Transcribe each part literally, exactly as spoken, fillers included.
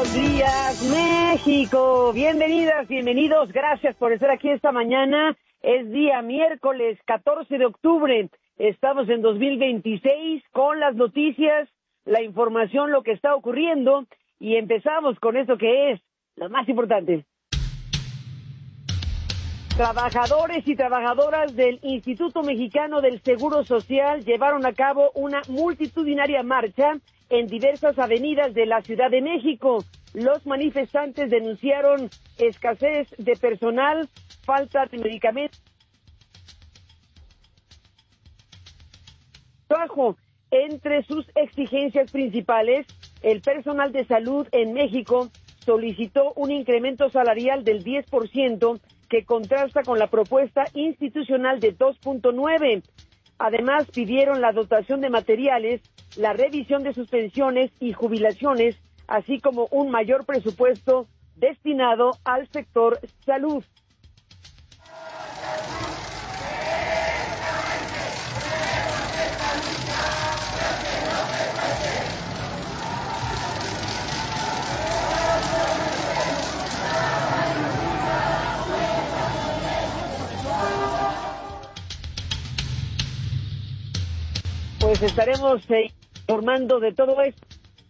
Buenos días, México. Bienvenidas, bienvenidos. Gracias por estar aquí esta mañana. Es día miércoles catorce de octubre. Estamos en dos mil veintiséis con las noticias, la información, lo que está ocurriendo. Y empezamos con esto que es lo más importante. Trabajadores y trabajadoras del Instituto Mexicano del Seguro Social llevaron a cabo una multitudinaria marcha en diversas avenidas de la Ciudad de México. Los manifestantes denunciaron escasez de personal, falta de medicamentos, trabajo. Entre sus exigencias principales, el personal de salud en México solicitó un incremento salarial del diez por ciento que contrasta con la propuesta institucional de dos punto nueve. Además, pidieron la dotación de materiales, la revisión de sus pensiones y jubilaciones, así como un mayor presupuesto destinado al sector salud. Pues estaremos eh, informando de todo esto.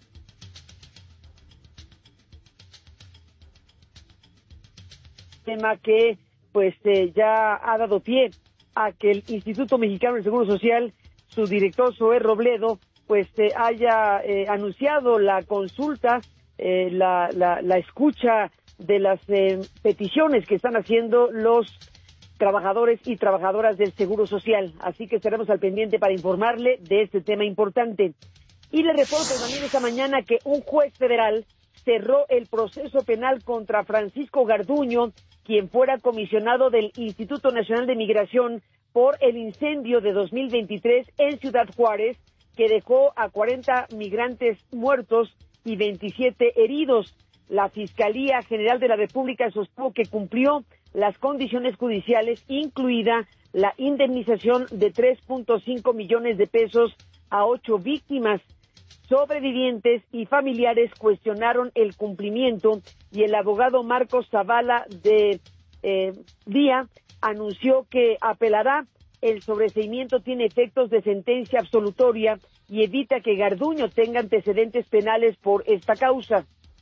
Tema que pues eh, ya ha dado pie a que el Instituto Mexicano del Seguro Social, su director Zoé Robledo, pues eh, haya eh, anunciado la consulta, eh, la, la, la escucha de las eh, peticiones que están haciendo los trabajadores y trabajadoras del Seguro Social. Así que estaremos al pendiente para informarle de este tema importante. Y le reporto también esta mañana que un juez federal cerró el proceso penal contra Francisco Garduño, quien fuera comisionado del Instituto Nacional de Migración por el incendio de dos mil veintitrés en Ciudad Juárez, que dejó a cuarenta migrantes muertos y veintisiete heridos. La Fiscalía General de la República sostuvo que cumplió las condiciones judiciales, incluida la indemnización de tres punto cinco millones de pesos a ocho víctimas. Sobrevivientes y familiares cuestionaron el cumplimiento y el abogado Marcos Zavala de eh, Día anunció que apelará. El sobreseimiento tiene efectos de sentencia absolutoria y evita que Garduño tenga antecedentes penales por esta causa.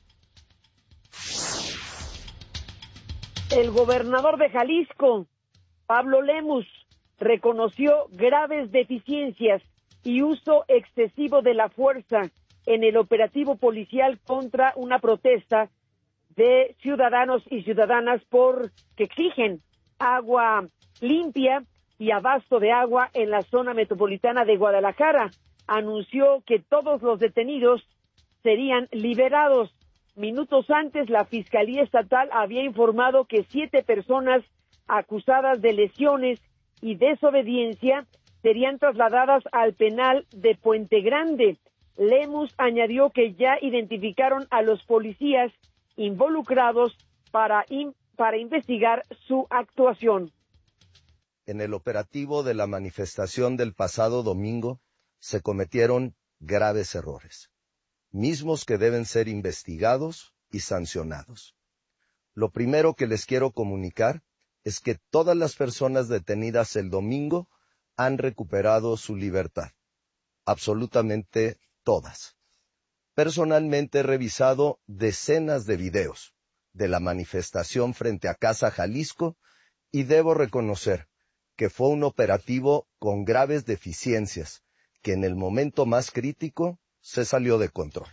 El gobernador de Jalisco, Pablo Lemus, reconoció graves deficiencias y uso excesivo de la fuerza en el operativo policial contra una protesta de ciudadanos y ciudadanas por que exigen agua limpia y abasto de agua en la zona metropolitana de Guadalajara. Anunció que todos los detenidos serían liberados. Minutos antes, la Fiscalía Estatal había informado que siete personas acusadas de lesiones y desobediencia serían trasladadas al penal de Puente Grande. Lemus añadió que ya identificaron a los policías involucrados para, in, para investigar su actuación. En el operativo de la manifestación del pasado domingo se cometieron graves errores, mismos que deben ser investigados y sancionados. Lo primero que les quiero comunicar es que todas las personas detenidas el domingo han recuperado su libertad. Absolutamente todas. Personalmente he revisado decenas de videos de la manifestación frente a Casa Jalisco y debo reconocer que fue un operativo con graves deficiencias que en el momento más crítico se salió de control.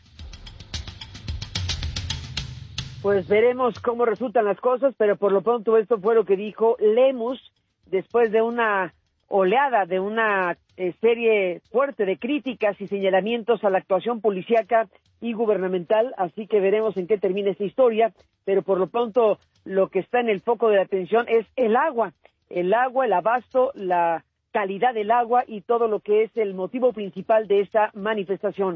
Pues veremos cómo resultan las cosas, pero por lo pronto esto fue lo que dijo Lemus después de una oleada, de una eh, serie fuerte de críticas y señalamientos a la actuación policíaca y gubernamental, así que veremos en qué termina esta historia, pero por lo pronto lo que está en el foco de la atención es el agua, el agua, el abasto, la calidad del agua y todo lo que es el motivo principal de esta manifestación.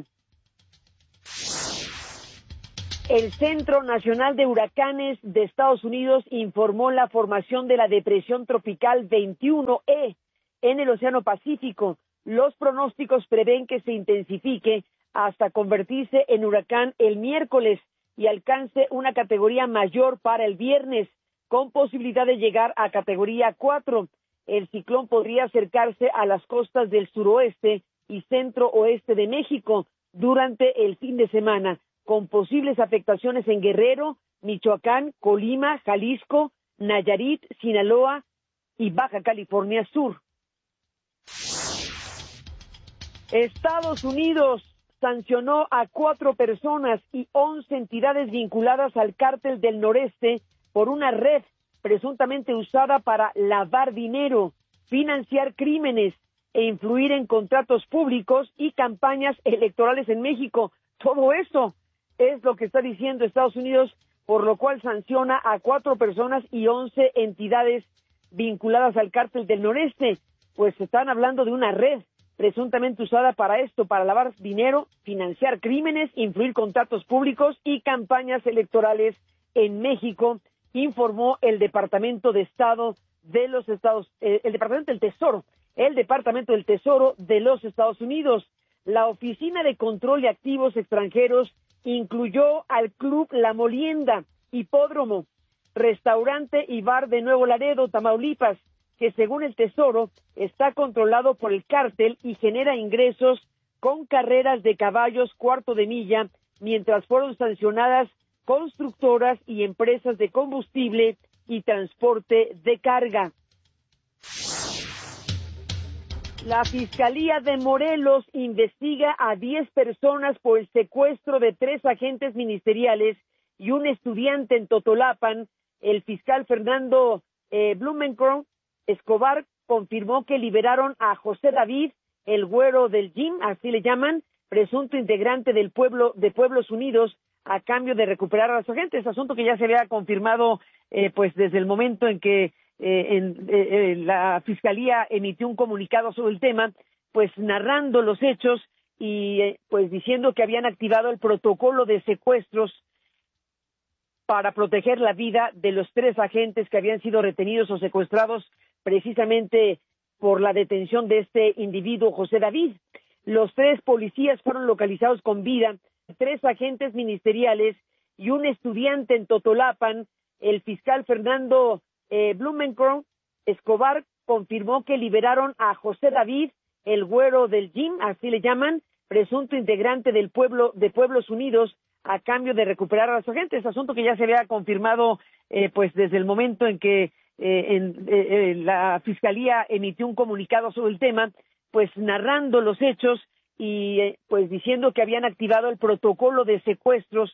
El Centro Nacional de Huracanes de Estados Unidos informó la formación de la depresión tropical veintiuno E en el Océano Pacífico. Los pronósticos prevén que se intensifique hasta convertirse en huracán el miércoles. y alcance una categoría mayor para el viernes, con posibilidad de llegar a categoría cuatro. El ciclón podría acercarse a las costas del suroeste y centro-oeste de México durante el fin de semana, con posibles afectaciones en Guerrero, Michoacán, Colima, Jalisco, Nayarit, Sinaloa y Baja California Sur. Estados Unidos sancionó a cuatro personas y once entidades vinculadas al cártel del noreste por una red presuntamente usada para lavar dinero, financiar crímenes e influir en contratos públicos y campañas electorales en México. Todo eso es lo que está diciendo Estados Unidos, por lo cual sanciona a cuatro personas y once entidades vinculadas al cártel del noreste. Pues están hablando de una red presuntamente usada para esto, para lavar dinero, financiar crímenes, influir contratos públicos y campañas electorales en México, informó el Departamento de Estado de los Estados, eh, el Departamento del Tesoro, el Departamento del Tesoro de los Estados Unidos. La Oficina de Control de Activos Extranjeros incluyó al Club La Molienda, hipódromo, restaurante y bar de Nuevo Laredo, Tamaulipas, que según el Tesoro está controlado por el cártel y genera ingresos con carreras de caballos cuarto de milla, mientras fueron sancionadas constructoras y empresas de combustible y transporte de carga. La Fiscalía de Morelos investiga a diez personas por el secuestro de tres agentes ministeriales y un estudiante en Totolapan. El fiscal Fernando eh, Blumenkron Escobar confirmó que liberaron a José David, el güero del gym, así le llaman, presunto integrante del pueblo de Pueblos Unidos, a cambio de recuperar a los agentes, asunto que ya se había confirmado eh, pues desde el momento en que eh, en, eh, eh, la Fiscalía emitió un comunicado sobre el tema, pues narrando los hechos y eh, pues diciendo que habían activado el protocolo de secuestros para proteger la vida de los tres agentes que habían sido retenidos o secuestrados precisamente por la detención de este individuo, José David. Los tres policías fueron localizados con vida, tres agentes ministeriales y un estudiante en Totolapan. El fiscal Fernando eh, Blumenkron Escobar confirmó que liberaron a José David, el güero del gym, así le llaman, presunto integrante del pueblo de Pueblos Unidos, a cambio de recuperar a los agentes, asunto que ya se había confirmado eh, pues desde el momento en que eh, en, eh, eh, la Fiscalía emitió un comunicado sobre el tema, pues narrando los hechos y eh, pues diciendo que habían activado el protocolo de secuestros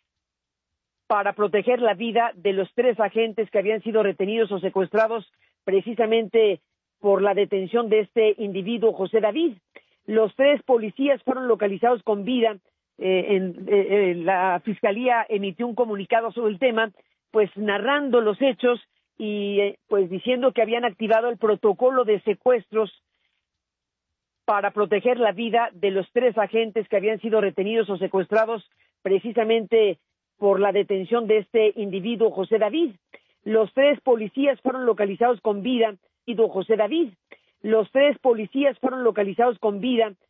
para proteger la vida de los tres agentes que habían sido retenidos o secuestrados precisamente por la detención de este individuo, José David. Los tres policías fueron localizados con vida. Eh, en, eh, eh, la Fiscalía emitió un comunicado sobre el tema, pues narrando los hechos y eh, pues diciendo que habían activado el protocolo de secuestros para proteger la vida de los tres agentes que habían sido retenidos o secuestrados precisamente por la detención de este individuo, José David. Los tres policías fueron localizados con vida, José David. Los tres policías fueron localizados con vida